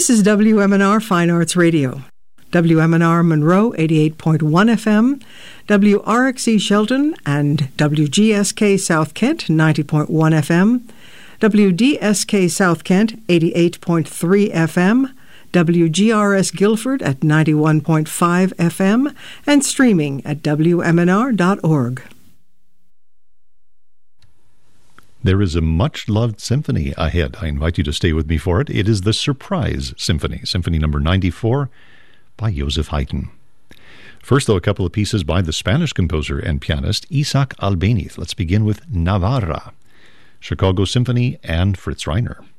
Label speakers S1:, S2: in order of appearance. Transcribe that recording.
S1: This is WMNR Fine Arts Radio. WMNR Monroe 88.1 FM, WRXE Shelton and WGSK South Kent 90.1 FM, WDSK South Kent 88.3 FM, WGRS Guilford at 91.5 FM, and streaming at WMNR.org.
S2: There is a much-loved symphony ahead. I invite you to stay with me for it. It is the Surprise Symphony, Symphony number 94 by Joseph Haydn. First, though, a couple of pieces by the Spanish composer and pianist Isaac Albéniz. Let's begin with Navarra, Chicago Symphony, and Fritz Reiner.